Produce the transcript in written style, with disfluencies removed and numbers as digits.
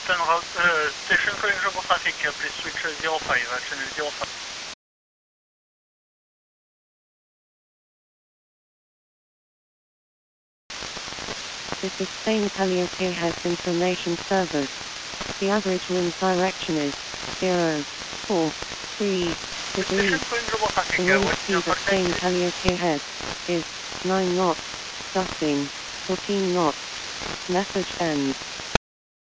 station calling Jobo traffic, please switch 05, channel 05. This is Spain Calliope Information Service. The average wind direction is 043 degrees. The wind speed at Spain Calliope Head is 9 knots, gusting 14 knots. Message ends.